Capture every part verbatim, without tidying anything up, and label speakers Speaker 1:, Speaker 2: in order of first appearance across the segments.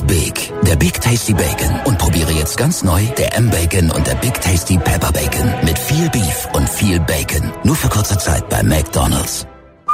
Speaker 1: Big. Der Big Tasty Bacon. Und probiere jetzt ganz neu der M-Bacon und der Big Tasty Pepper Bacon. Mit viel Beef und viel Bacon. Nur für kurze Zeit bei McDonald's.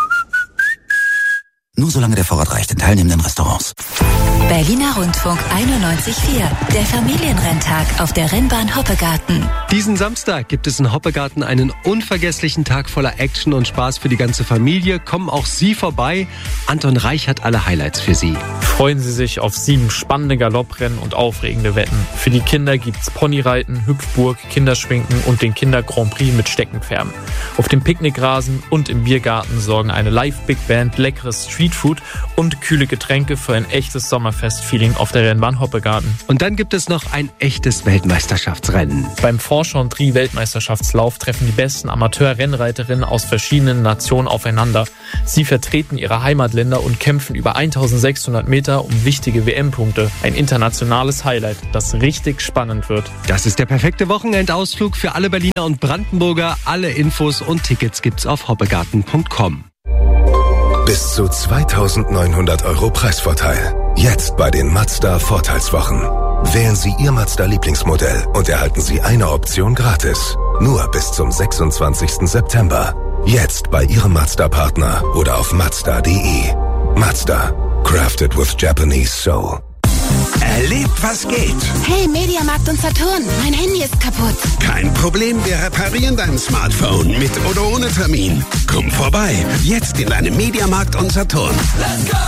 Speaker 1: Nur solange der Vorrat reicht in teilnehmenden Restaurants.
Speaker 2: Berliner Rundfunk einundneunzig Komma vier. Der Familienrenntag auf der Rennbahn Hoppegarten.
Speaker 3: Diesen Samstag gibt es in Hoppegarten einen unvergesslichen Tag voller Action und Spaß für die ganze Familie. Kommen auch Sie vorbei. Anton Reich hat alle Highlights für Sie.
Speaker 4: Freuen Sie sich auf sieben spannende Galopprennen und aufregende Wetten. Für die Kinder gibt's Ponyreiten, Hüpfburg, Kinderschwinken und den Kinder-Grand Prix mit Steckenpferden. Auf dem Picknickrasen und im Biergarten sorgen eine Live-Big-Band, leckeres Streetfood und kühle Getränke für ein echtes Sommerfest-Feeling auf der Rennbahn Hoppegarten.
Speaker 3: Und dann gibt es noch ein echtes Weltmeisterschaftsrennen.
Speaker 4: Beim Franche-Comté-Weltmeisterschaftslauf treffen die besten Amateur-Rennreiterinnen aus verschiedenen Nationen aufeinander. Sie vertreten ihre Heimatländer und kämpfen über eintausendsechshundert Meter um wichtige W M-Punkte. Ein internationales Highlight, das richtig spannend wird.
Speaker 3: Das ist der perfekte Wochenendausflug für alle Berliner und Brandenburger. Alle Infos und Tickets gibt's auf hoppegarten punkt com.
Speaker 5: Bis zu zweitausendneunhundert Euro Preisvorteil. Jetzt bei den Mazda Vorteilswochen. Wählen Sie Ihr Mazda-Lieblingsmodell und erhalten Sie eine Option gratis. Nur bis zum sechsundzwanzigsten September. Jetzt bei Ihrem Mazda-Partner oder auf mazda punkt de. Mazda. Crafted with Japanese soul.
Speaker 6: Erlebt, was geht.
Speaker 7: Hey, Mediamarkt und Saturn, mein Handy ist kaputt.
Speaker 6: Kein Problem, wir reparieren dein Smartphone mit oder ohne Termin. Komm vorbei, jetzt in einem Mediamarkt und Saturn.
Speaker 7: Let's go!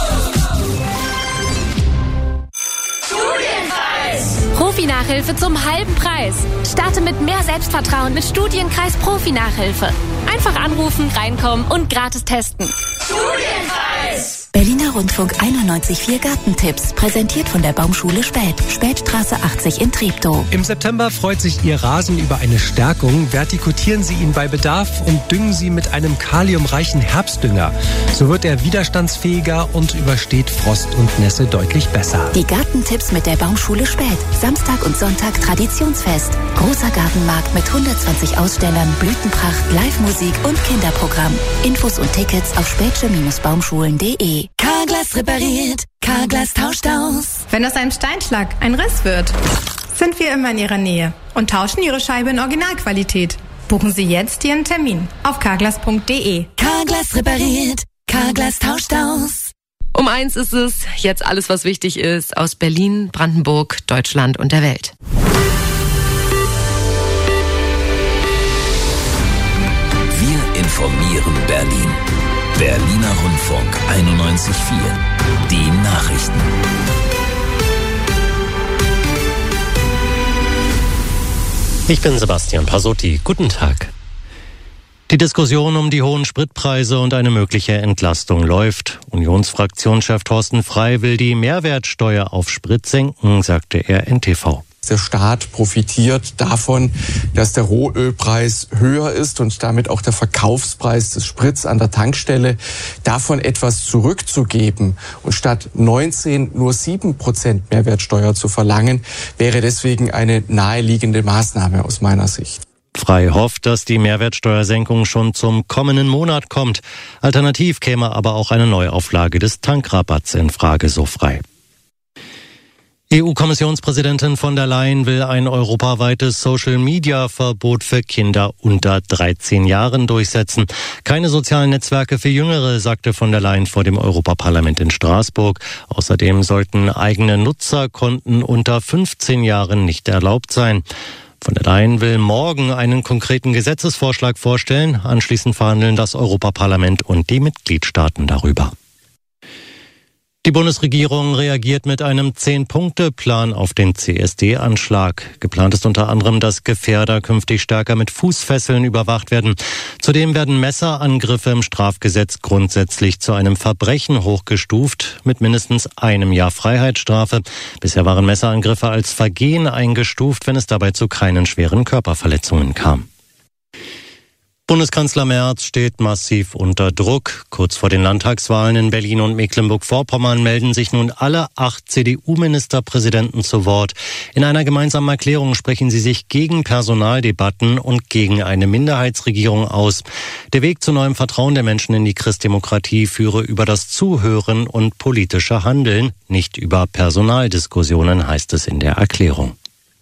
Speaker 8: Studienkreis! Profi-Nachhilfe zum halben Preis. Starte mit mehr Selbstvertrauen mit Studienkreis Profi-Nachhilfe. Einfach anrufen, reinkommen und gratis testen.
Speaker 2: Studienkreis! Berliner Rundfunk einundneunzig Komma vier Gartentipps, präsentiert von der Baumschule Späth. Späthstraße achtzig in Treptow.
Speaker 3: Im September freut sich Ihr Rasen über eine Stärkung. Vertikutieren Sie ihn bei Bedarf und düngen Sie mit einem kaliumreichen Herbstdünger. So wird er widerstandsfähiger und übersteht Frost und Nässe deutlich besser.
Speaker 2: Die Gartentipps mit der Baumschule Späth. Samstag und Sonntag Traditionsfest. Großer Gartenmarkt mit hundertzwanzig Ausstellern, Blütenpracht, Live-Musik und Kinderprogramm. Infos und Tickets auf späthsche-baumschulen punkt de.
Speaker 9: Carglass repariert, Carglass tauscht aus.
Speaker 10: Wenn aus einem Steinschlag ein Riss wird, sind wir immer in Ihrer Nähe und tauschen Ihre Scheibe in Originalqualität. Buchen Sie jetzt Ihren Termin auf carglass punkt de.
Speaker 9: Carglass repariert, Carglass tauscht aus.
Speaker 11: Um eins ist es, jetzt alles, was wichtig ist, aus Berlin, Brandenburg, Deutschland und der Welt.
Speaker 1: Wir informieren Berlin. Berliner Rundfunk einundneunzig Komma vier. Die Nachrichten.
Speaker 12: Ich bin Sebastian Pasotti. Guten Tag. Die Diskussion um die hohen Spritpreise und eine mögliche Entlastung läuft. Unionsfraktionschef Thorsten Frey will die Mehrwertsteuer auf Sprit senken, sagte er N T V.
Speaker 13: Der Staat profitiert davon, dass der Rohölpreis höher ist und damit auch der Verkaufspreis des Sprits an der Tankstelle, davon etwas zurückzugeben und statt neunzehn nur sieben Prozent Mehrwertsteuer zu verlangen, wäre deswegen eine naheliegende Maßnahme aus meiner Sicht.
Speaker 12: Frey hofft, dass die Mehrwertsteuersenkung schon zum kommenden Monat kommt. Alternativ käme aber auch eine Neuauflage des Tankrabatts in Frage, so Frey. E U-Kommissionspräsidentin von der Leyen will ein europaweites Social-Media-Verbot für Kinder unter dreizehn Jahren durchsetzen. Keine sozialen Netzwerke für Jüngere, sagte von der Leyen vor dem Europaparlament in Straßburg. Außerdem sollten eigene Nutzerkonten unter fünfzehn Jahren nicht erlaubt sein. Von der Leyen will morgen einen konkreten Gesetzesvorschlag vorstellen. Anschließend verhandeln das Europaparlament und die Mitgliedstaaten darüber. Die Bundesregierung reagiert mit einem Zehn-Punkte-Plan auf den C S D-Anschlag. Geplant ist unter anderem, dass Gefährder künftig stärker mit Fußfesseln überwacht werden. Zudem werden Messerangriffe im Strafgesetz grundsätzlich zu einem Verbrechen hochgestuft, mit mindestens einem Jahr Freiheitsstrafe. Bisher waren Messerangriffe als Vergehen eingestuft, wenn es dabei zu keinen schweren Körperverletzungen kam. Bundeskanzler Merz steht massiv unter Druck. Kurz vor den Landtagswahlen in Berlin und Mecklenburg-Vorpommern melden sich nun alle acht C D U-Ministerpräsidenten zu Wort. In einer gemeinsamen Erklärung sprechen sie sich gegen Personaldebatten und gegen eine Minderheitsregierung aus. Der Weg zu neuem Vertrauen der Menschen in die Christdemokratie führe über das Zuhören und politische Handeln, nicht über Personaldiskussionen, heißt es in der Erklärung.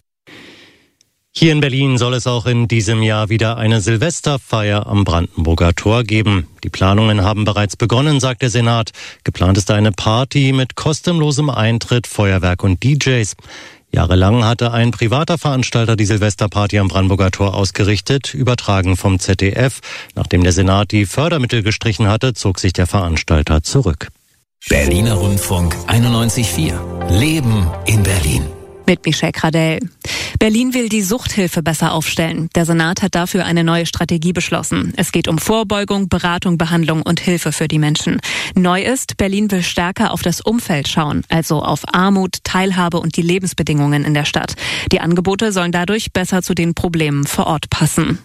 Speaker 12: Hier in Berlin soll es auch in diesem Jahr wieder eine Silvesterfeier am Brandenburger Tor geben. Die Planungen haben bereits begonnen, sagt der Senat. Geplant ist eine Party mit kostenlosem Eintritt, Feuerwerk und D Js. Jahrelang hatte ein privater Veranstalter die Silvesterparty am Brandenburger Tor ausgerichtet, übertragen vom Z D F. Nachdem der Senat die Fördermittel gestrichen hatte, zog sich der Veranstalter zurück.
Speaker 1: Berliner Rundfunk einundneunzig Komma vier. Leben in Berlin.
Speaker 14: Mit Michelle Gradell. Berlin will die Suchthilfe besser aufstellen. Der Senat hat dafür eine neue Strategie beschlossen. Es geht um Vorbeugung, Beratung, Behandlung und Hilfe für die Menschen. Neu ist, Berlin will stärker auf das Umfeld schauen, also auf Armut, Teilhabe und die Lebensbedingungen in der Stadt. Die Angebote sollen dadurch besser zu den Problemen vor Ort passen.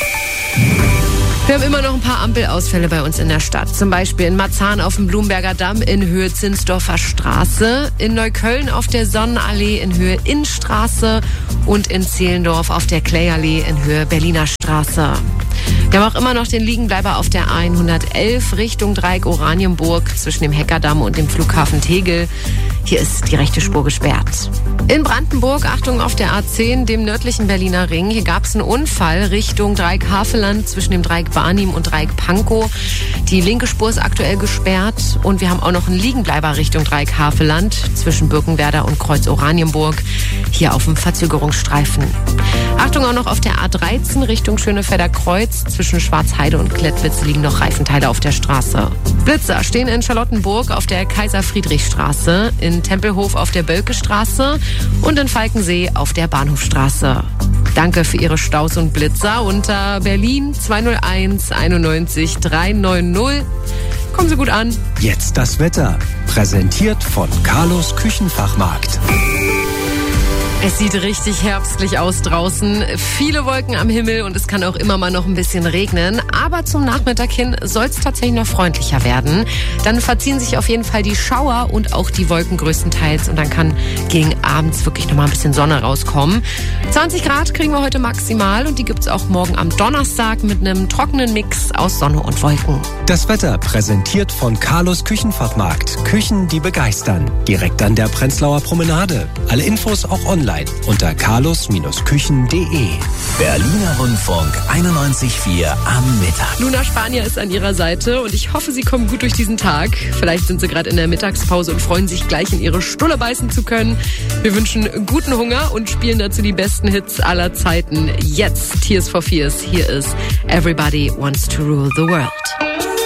Speaker 11: Wir haben immer noch ein paar Ampelausfälle bei uns in der Stadt. Zum Beispiel in Marzahn auf dem Blumberger Damm in Höhe Zinsdorfer Straße, in Neukölln auf der Sonnenallee in Höhe Innstraße und in Zehlendorf auf der Klayallee in Höhe Berliner Straße. Wir haben auch immer noch den Liegenbleiber auf der A hundertelf Richtung Dreieck Oranienburg zwischen dem Heckerdamm und dem Flughafen Tegel. Hier ist die rechte Spur gesperrt. In Brandenburg, Achtung auf der A zehn, dem nördlichen Berliner Ring. Hier gab es einen Unfall Richtung Dreieck Havelland zwischen dem Dreieck Barnim und Dreieck Pankow. Die linke Spur ist aktuell gesperrt und wir haben auch noch einen Liegenbleiber Richtung Dreieck Havelland zwischen Birkenwerder und Kreuz Oranienburg. Hier auf dem Verzögerungsstreifen. Achtung auch noch auf der A dreizehn Richtung Schönefelder Kreuz. Zwischen Schwarzheide und Klettwitz liegen noch Reifenteile auf der Straße. Blitzer stehen in Charlottenburg auf der Kaiser-Friedrich-Straße, in Tempelhof auf der Bölke-Straße und in Falkensee auf der Bahnhofstraße. Danke für Ihre Staus und Blitzer unter Berlin zwei null eins einundneunzig dreihundertneunzig. Kommen Sie gut an.
Speaker 15: Jetzt das Wetter. Präsentiert von Carlos Küchenfachmarkt.
Speaker 11: Es sieht richtig herbstlich aus draußen. Viele Wolken am Himmel und es kann auch immer mal noch ein bisschen regnen. Aber zum Nachmittag hin soll es tatsächlich noch freundlicher werden. Dann verziehen sich auf jeden Fall die Schauer und auch die Wolken größtenteils. Und dann kann gegen abends wirklich noch mal ein bisschen Sonne rauskommen. zwanzig Grad kriegen wir heute maximal und die gibt es auch morgen am Donnerstag mit einem trockenen Mix aus Sonne und Wolken.
Speaker 15: Das Wetter präsentiert von Carlos Küchenfachmarkt. Küchen, die begeistern. Direkt an der Prenzlauer Promenade. Alle Infos auch online unter carlos Küchen punkt de.
Speaker 1: Berliner Rundfunk einundneunzig Komma vier am Mittag.
Speaker 11: Luna Spanier ist an ihrer Seite und ich hoffe, sie kommen gut durch diesen Tag. Vielleicht sind sie gerade in der Mittagspause und freuen sich gleich in ihre Stulle beißen zu können. Wir wünschen guten Hunger und spielen dazu die besten Hits aller Zeiten. Jetzt Tears for Fears. Hier ist Everybody Wants to Rule the World.